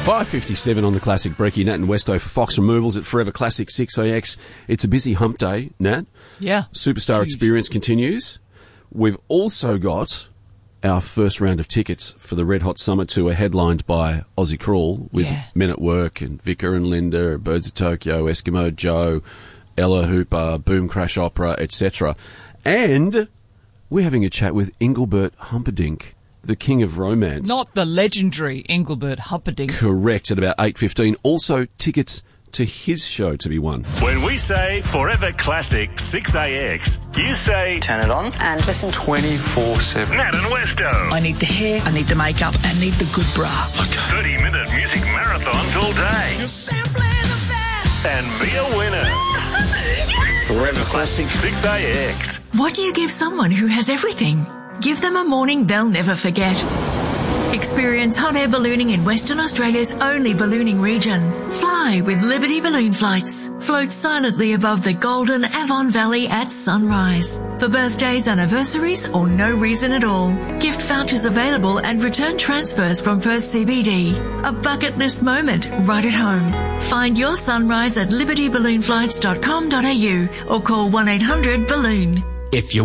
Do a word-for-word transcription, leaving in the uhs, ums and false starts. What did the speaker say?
five fifty-seven on the Classic Brekkie. Nat and Westo for Fox Removals at Forever Classic six A X. It's a busy hump day, Nat. Yeah. Superstar Huge. Experience continues. We've also got our first round of tickets for the Red Hot Summer Tour, headlined by Aussie Crawl, with Yeah. Men at Work and Vicar and Linda, Birds of Tokyo, Eskimo Joe, Ella Hooper, Boom Crash Opera, et cetera. And we're having a chat with Engelbert Humperdinck, the king of romance. Not the legendary Engelbert Humperdinck. Correct, at about eight fifteen. Also, tickets to his show to be won. When we say Forever Classic six A X, you say Turn it on And listen. twenty-four seven. Nat and Westo. I need the hair, I need the makeup, I need the good bra. thirty minute music marathons all day. You're simply the best. And be a winner. Forever Classic six A X. What do you give someone who has everything? Give them a morning they'll never forget. Experience hot air ballooning in Western Australia's only ballooning region. Fly with Liberty Balloon Flights. Float silently above the golden Avon Valley at sunrise. For birthdays, anniversaries, or no reason at all. Gift vouchers available and return transfers from Perth C B D. A bucket list moment right at home. Find your sunrise at liberty balloon flights dot com dot a u or call one eight hundred balloon. If you